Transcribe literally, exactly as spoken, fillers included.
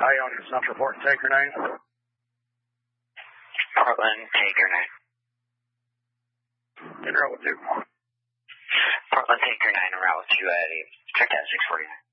Ione, South report, Taker nine. Portland, Taker nine. In route with two. Portland, Taker nine, en route with two at eight. Check out six forty-nine.